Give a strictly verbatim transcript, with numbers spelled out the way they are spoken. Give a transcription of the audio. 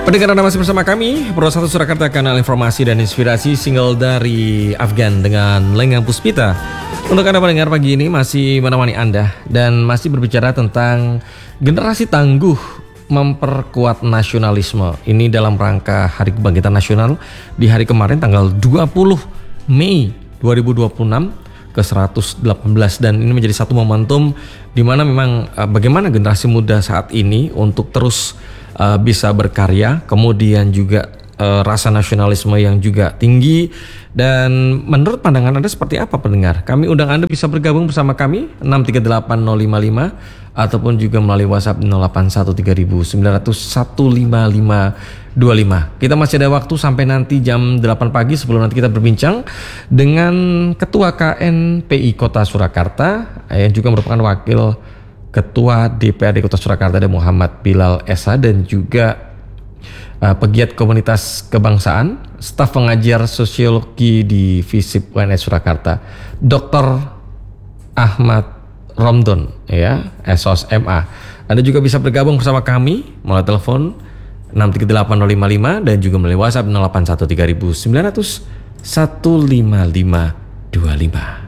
Pendengar Anda masih bersama kami, Pro satu Surakarta, kanal informasi dan inspirasi, single dari Afgan dengan Lengang Puspita. Untuk Anda pendengar pagi ini masih menemani Anda dan masih berbicara tentang generasi tangguh memperkuat nasionalisme. Ini dalam rangka Hari Kebangkitan Nasional di hari kemarin tanggal dua puluh Mei dua ribu dua puluh enam ke seratus delapan belas, dan ini menjadi satu momentum di mana memang uh, bagaimana generasi muda saat ini untuk terus uh, bisa berkarya, kemudian juga uh, rasa nasionalisme yang juga tinggi. Dan menurut pandangan Anda seperti apa pendengar? Kami undang Anda bisa bergabung bersama kami enam tiga delapan nol lima lima ataupun juga melalui WhatsApp nol delapan satu tiga sembilan nol nol satu lima lima dua lima. Kita masih ada waktu sampai nanti jam delapan pagi sebelum nanti kita berbincang dengan Ketua K N P I Kota Surakarta yang juga merupakan Wakil Ketua D P R D Kota Surakarta, ada Muhammad Bilal Esa, dan juga uh, pegiat komunitas kebangsaan, staf pengajar sosiologi di FISIP U N S Surakarta, Doktor Ahmad Romdon, ya, S O S M A. Anda juga bisa bergabung bersama kami melalui telepon enam tiga delapan nol lima lima dan juga melalui WhatsApp nol delapan satu tiga sembilan nol nol satu lima lima dua lima.